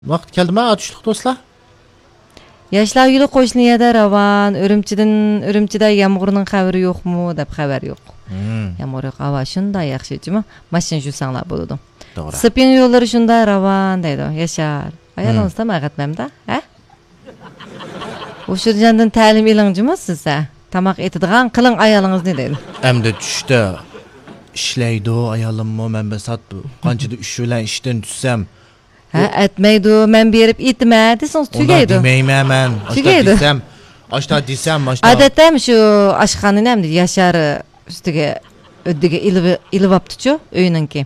Vaqt keldimi atışlıq dostlar? Yaşlar yılı qo'shniyada ravan, Ürümchida yomg'irning xabari yo'qmi deb xabar yo'q. Yomg'ir yo'q, havo shunday yaxshimi? Mashina yursanglar bo'ladi. To'g'ri. Spin yo'llari shunday ravan deydi. Yashar. Ayolingizdan mag'atmamda, ha? O'sha jandan ta'lim ilingjimi siz-a? Tamoq etadigan qiling ayolingizni deydi. Endi tushda ishlaydi ayolimmi, men besat qanchada ish bilan ishdan tushsam Ha, etmeydi, men berib itme desiniz tugaydi. Demeyman men. Tugaydi. Ashta desam. Odatda shu oshxonani ham Yashar ustiga o'ddiga ilib olibdi-chu, uyininki.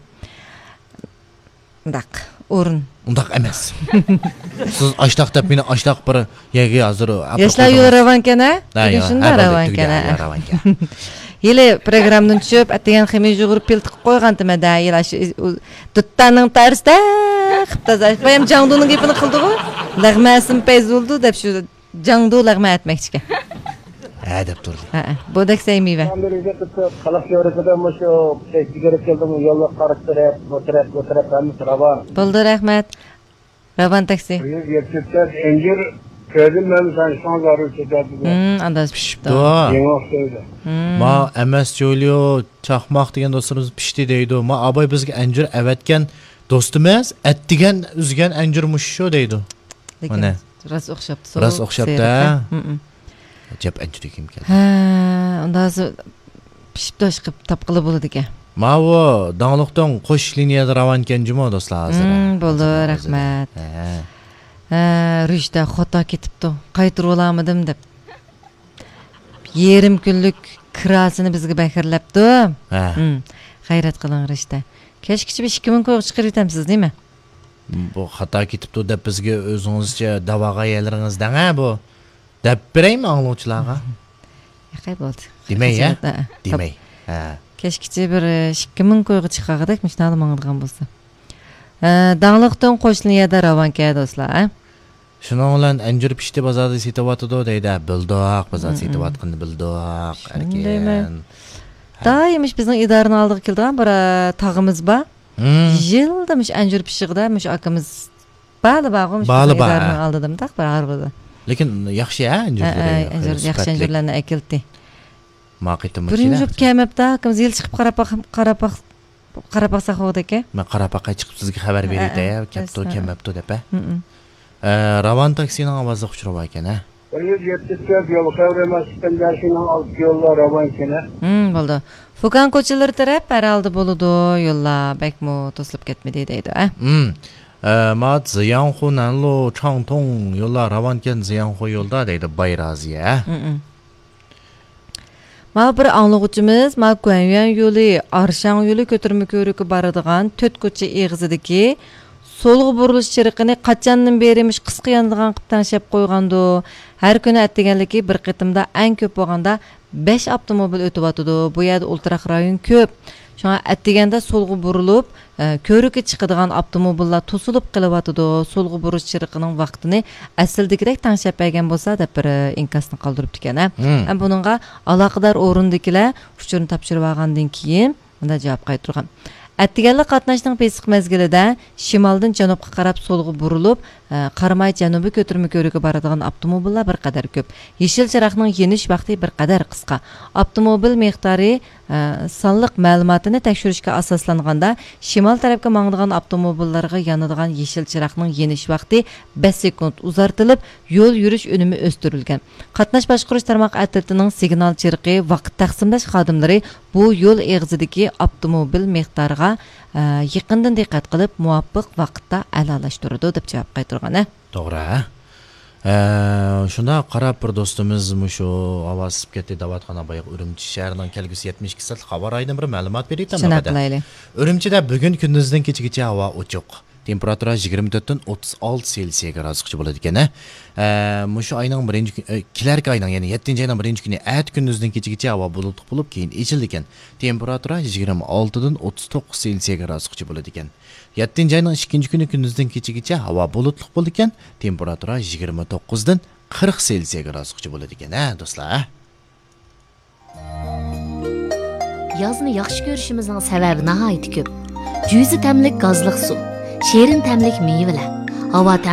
Undaq, o'rin. Undaq emas. Siz ashtaq deb meni ashtaq bir yerga hozir Yoshlar yo'l ravankana? Shunda ravankana. Yili programdan tushib, atgan ximiy jug'urib peltiqib qo'ygandim-da, yil shu duttaning tarsda qiptazay. Bayam Jangduning gapini qildi-ku. Lag'masim payzuldi deb shu Jangdu lag'ma etmoqchiga. Ha deb turdi. Ha, bo'dak saymiva. Xalq yo'rikida shu sigara keldim, yo'lga qarab o'tirib hamma ravan. Bo'ldi, rahmat. Ravan taksi. Yetibdir, engir ko'rdim men sen shonlarni chekadi. Andas pishibdi. Ma emas jo'liyo chaqmoq degan do'stimiz pishdi deydi. Ma aboy bizga anjir avatgan do'stimiz atdigan uzgan anjir mushu deydi. Mana Ras o'xshabdi. Ras o'xshabdi. Jab anjir kim keldi. Ha, undan pishib toshqib tapqili bo'ladi ekan. Ma o dangliqdan qo'sh liniyada ravan ekanjimi do'stlar hozir. Bo'ldi, rahmat. Rishta xato ketibdi. Qaytirib olamidim deb. Yerim kunlik kirasini bizga bakirlabdi. G'ayrat qiling Rishta. Kechgacha 2000 qo'yib chiqarib etamsiz, deymi? Bu xato ketibdi deb bizga o'zingizcha davoga yelaringizdan bu. Deb beraymi anglovchilarga? Yaqay bo'ldi. Demay-a? Demay. Kechgacha bir 2000 qo'yib chiqardik, mishnali mang'ilgan bo'lsa. Dangliqdan qo'shniyada ravanka do'stlar, ha? Shuning bilan anjir pishdi bozorda setayotdi deydi. Bildoq, bozor setayotganini bildoq. Erkin. Doimish bizning idoraning oldiga kelgan bir tog'imiz bor. Yildamish anjir pishig'ida mush akamiz bali bag'imish idoraning oldidan taq bir harbida. Lekin yaxshi-a anjirlar. Yaxshi anjirlarni akildi. Maqitim birinchi kelmabdi, akamiz yil chiqib qarab saxovodaka. Men qarapaqqa chiqib sizga xabar berayda, kapto kelmabdi deb. Ravan taksining ovozi xushroq ekan, ha. 174 yo'l qavramasdan dashining olib yo'llar ravan ekan. Bo'ldi. Fukan ko'chalari taraf paraldi bo'ladi, yo'llar bakmo to'silib ketmadi deydi, ha. Ma Ziyanxu Nanlu Changtong yo'llar ravan ekan, Ziyanxu yo'lda deydi Bayraziya. Ma bir anlıqçımız, ma Guanyuan yolu, Arshang yolu kötürmü körükü baradigan 4 ko'cha eg'izidagi solg'u burilish chiriqini qachondan berimiş qisqa yandigan qilib tanishib qo'ygandi. Har kuni atdiganligi bir qitimda eng ko'p bo'lganda 5 avtomobil o'tyotdi. Bu yerda ultraq rayon ko'p. Shunga atdiganda solg'u burilib, ko'rikka chiqadigan avtomobillar to'silib qilyotdi. Solg'u burilish chiriqining vaqtini asldagidek tanishib bergan bo'lsa deb bir inkasni qoldiribdi ekan. Ham buningga aloqador o'rindagilar uchurni topshirib olgandan keyin bunda javob qaytargan. Atdiganlik qatnashning besiq mezgilida shimoldan janubga qarab solg'u burilib, qaramay janubiy ko'tirma ko'rikka boradigan avtomobillar bir qadar ko'p. Yeshil chiroqning yenish vaqti bir qadar qisqa. Avtomobil miqdori sonliq ma'lumotini tekshirishga asoslanganda shimol tarafga mangdigan avtomobillarga yonadigan yeshil chiroqning yenish vaqti 5 sekund uzartilib, yo'l yurish unumi o'stirilgan. Qatnash boshqarish tarmoq atritining signal chiriqi vaqt taqsimlash xodimlari bu yo'l eg'izidagi avtomobil miqdoriga yaqindan diqqat qilib muvofiq vaqtda alalashtiradi deb javob qaytargan. To'g'ri. Shunda qarab bir do'stimiz mushu ovoz sib ketdi davatxona boyaq Urumchi shahrining kelgusi 72 soatlik havo rayonidan bir ma'lumot beraylik tamomada. Urumchida bugun kunduzdan kechgacha havo ochiq. Temperatura 24 dan 36 selsiyaga gradusgacha bo'ladi ekan. Mushu oyning birinchi kelarki oyning, ya'ni 7-oyning birinchi kuni at kunduzdan kechgacha havo bulutli bo'lib, keyin echildi ekan. Temperatura 26 dan 39 selsiyaga gradusgacha bo'ladi ekan. 7-oyning ikkinchi kuni kunduzdan kechgacha havo bulutli bo'ldi ekan. Temperatura 29 dan 40 selsiyaga gradusgacha bo'ladi ekan, do'stlar. Yozni yaxshi ko'rishimizning sababi nihoyat ko'p. Juzi tamlik gazliq suv, sherin tamlik meyveler, Havo